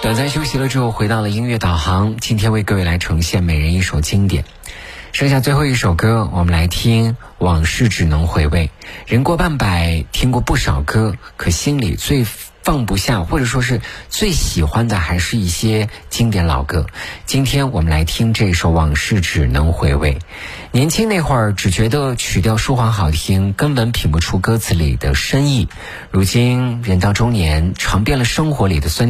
短暂休息了之后，回到了音乐导航，今天为各位来呈现每人一首经典。剩下最后一首歌，我们来听《往事只能回味》。人过半百，听过不少歌，可心里最放不下，或者说是最喜欢的，还是一些经典老歌。今天我们来听这首《往事只能回味》。年轻那会儿只觉得曲调舒缓好听，根本品不出歌词里的深意。如今人到中年，尝遍了生活里的酸